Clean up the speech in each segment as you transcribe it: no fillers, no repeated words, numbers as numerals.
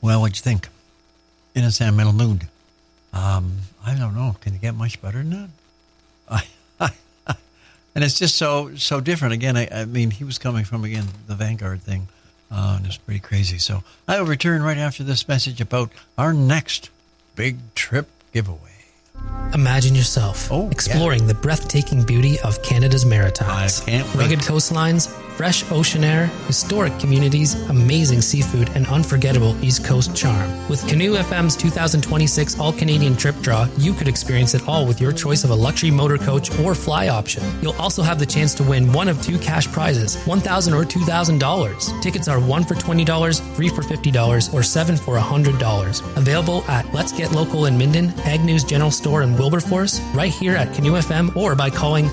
Well, what'd you think? In a sentimental mood. I don't know. Can it get much better than that? And it's just so different. Again, I mean, he was coming from, again, the Vanguard thing. And it's pretty crazy. So I will return right after this message about our next big trip giveaway. Imagine yourself exploring the breathtaking beauty of Canada's Maritimes. I can't wait. Rugged coastlines, fresh ocean air, historic communities, amazing seafood, and unforgettable East Coast charm. With Canoe FM's 2026 All-Canadian Trip Draw, you could experience it all with your choice of a luxury motor coach or fly option. You'll also have the chance to win one of two cash prizes, $1,000 or $2,000. Tickets are $1 for $20, 3 for $50, or 7 for $100. Available at Let's Get Local in Minden, Agnew's General Store in Wilberforce, right here at Canoe FM, or by calling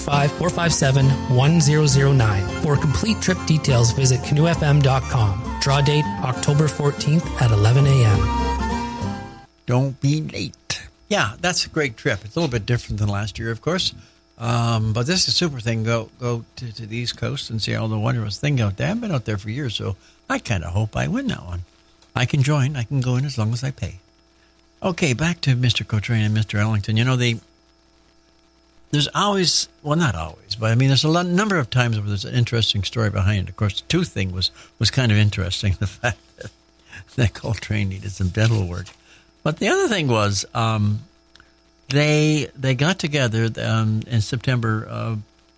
705-457-1009. For complete trip details, visit canoefm.com. Draw date October 14th at 11 a.m. Don't be late. Yeah, that's a great trip. It's a little bit different than last year, of course. But this is a super thing. Go to the East Coast and see all the wondrous thing out there. I've been out there for years, so I kind of hope I win that one. I can join. I can go in as long as I pay. Okay, back to Mr. Cochrane and Mr. Ellington. You know, there's always, well, not always, but I mean, there's a number of times where there's an interesting story behind it. Of course, the tooth thing was kind of interesting, the fact that Coltrane needed some dental work. But the other thing was they got together in September of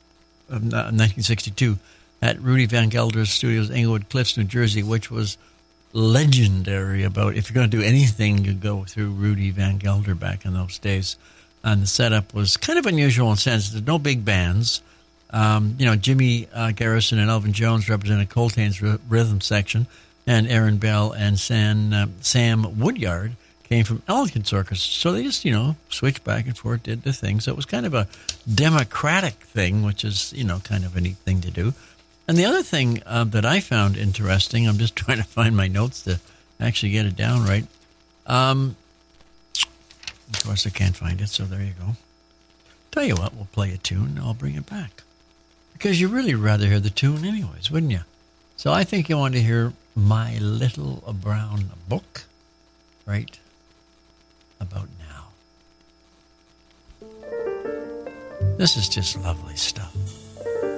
1962 at Rudy Van Gelder's studios, Englewood Cliffs, New Jersey, which was legendary about if you're going to do anything, you go through Rudy Van Gelder back in those days. And the setup was kind of unusual in the sense there's no big bands. Jimmy Garrison and Elvin Jones represented Coltrane's rhythm section, and Aaron Bell and Sam Woodyard came from Ellington's orchestra. So they just, switched back and forth, did the thing. So it was kind of a democratic thing, which is, kind of a neat thing to do. And the other thing that I found interesting, I'm just trying to find my notes to actually get it down right. Of course, I can't find it, so there you go. Tell you what, we'll play a tune, and I'll bring it back. Because you'd really rather hear the tune anyways, wouldn't you? So I think you want to hear My Little Brown Book, right about now. This is just lovely stuff.